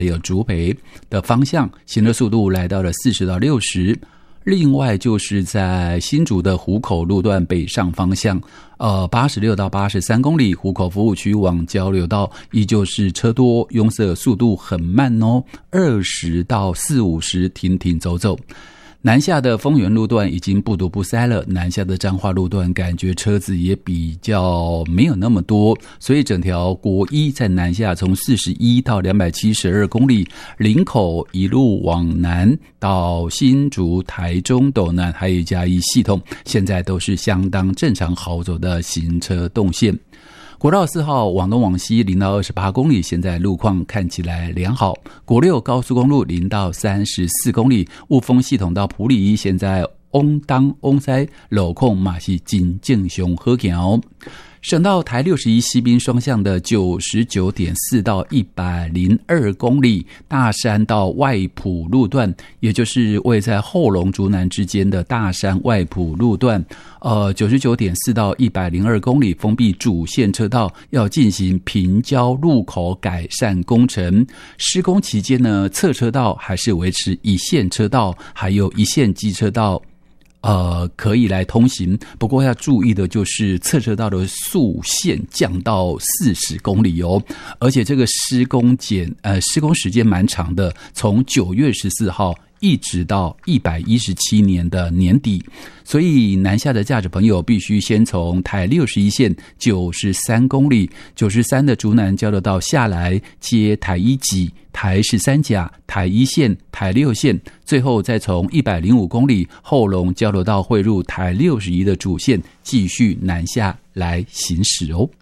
还有竹北的方向，行车速度来到了40到60。另外就是在新竹的湖口路段北上方向，86到83公里，湖口服务区往交流道依旧是车多拥塞，速度很慢哦，20到40停停走走。南下的丰原路段已经不堵不塞了，南下的彰化路段感觉车子也比较没有那么多，所以整条国一在南下从41到272公里，林口一路往南到新竹、台中、斗南还有嘉义系统，现在都是相当正常好走的行车动线。国道4号往东往西0到28公里，现在路况看起来良好。国6高速公路0到34公里，雾峰系统到埔里，现在翁当翁塞路况嘛是真正上好行。省道台61西滨双向的 99.4 到102公里，大山到外埔路段，也就是位在后龙竹南之间的大山外埔路段，99.4 到102公里封闭主线车道，要进行平交路口改善工程。施工期间呢，侧车道还是维持一线车道，还有一线机车道可以来通行，不过要注意的就是侧车道的速限降到40公里哦，而且这个施工时间蛮长的，从9月14号一直到117年的年底，所以南下的驾驶朋友必须先从台61线93公里93的竹南交流道下来，接台1级、台13甲、台1线、台6线，最后再从105公里后龙交流道汇入台61的主线，继续南下来行驶哦。